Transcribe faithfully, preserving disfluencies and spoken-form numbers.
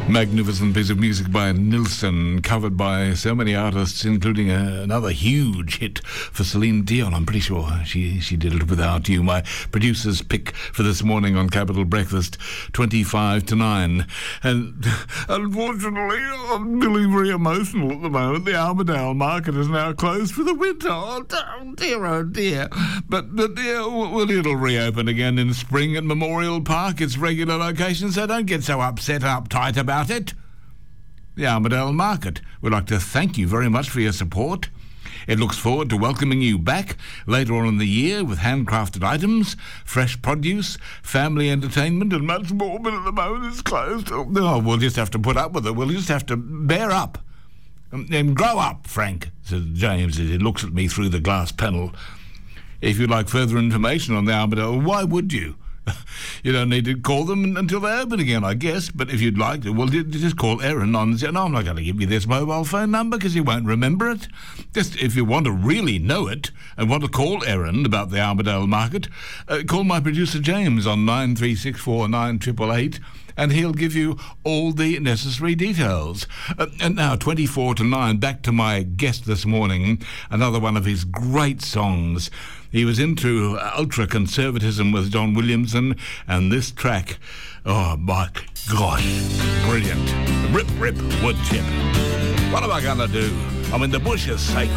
Magnificent piece of music by Nilsson, covered by so many artists, including a, another huge hit for Celine Dion. I'm pretty sure she she did it without you. My producer's pick for this morning on Capital Breakfast, twenty-five to nine. And unfortunately, I'm feeling very emotional at the moment. The Armadale market is now closed for the winter. Oh dear, oh dear. But, but yeah, well, it'll reopen again in spring at Memorial Park, its regular location, so don't get so upset and uptight about it. The Armadale Market would like to thank you very much for your support. It looks forward to welcoming you back later on in the year with handcrafted items, fresh produce, family entertainment and much more, but at the moment it's closed. Oh, we'll just have to put up with it. We'll just have to bear up. And grow up, Frank, says James as he looks at me through the glass panel. If you'd like further information on the Armadale, why would you? You don't need to call them until they open again, I guess. But if you'd like to, well, just call Erin on. No, I'm not going to give you this mobile phone number because you won't remember it. Just if you want to really know it and want to call Erin about the Armadale Market, uh, call my producer James on nine three six four nine eight eight eight, and he'll give you all the necessary details. Uh, and now, twenty-four to nine, back to my guest this morning, another one of his great songs. He was into ultra-conservatism with John Williamson, and this track, oh my gosh, brilliant. Rip, rip, wood chip. What am I going to do? I mean, the bush is sacred.